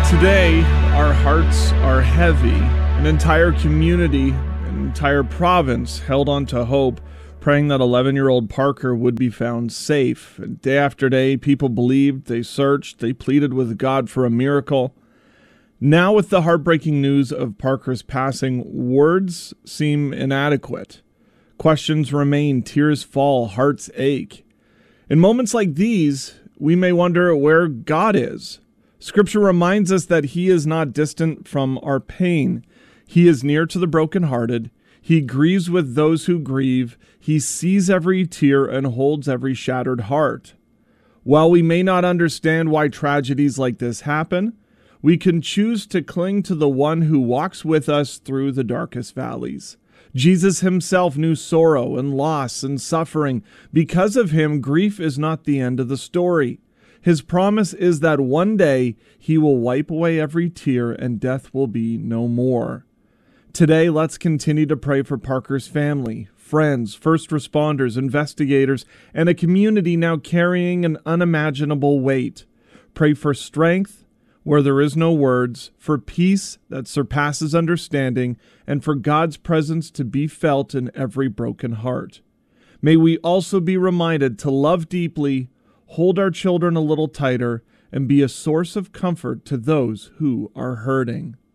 Today, our hearts are heavy. An entire community, an entire province held on to hope, praying that 11-year-old Parker would be found safe. And day after day, people believed, they searched, they pleaded with God for a miracle. Now, with the heartbreaking news of Parker's passing, words seem inadequate. Questions remain, tears fall, hearts ache. In moments like these, we may wonder where God is. Scripture reminds us that He is not distant from our pain. He is near to the brokenhearted. He grieves with those who grieve. He sees every tear and holds every shattered heart. While we may not understand why tragedies like this happen, we can choose to cling to the one who walks with us through the darkest valleys. Jesus himself knew sorrow and loss and suffering. Because of him, grief is not the end of the story. His promise is that one day he will wipe away every tear and death will be no more. Today, let's continue to pray for Parker's family, friends, first responders, investigators, and a community now carrying an unimaginable weight. Pray for strength where there is no words, for peace that surpasses understanding, and for God's presence to be felt in every broken heart. May we also be reminded to love deeply, hold our children a little tighter, and be a source of comfort to those who are hurting.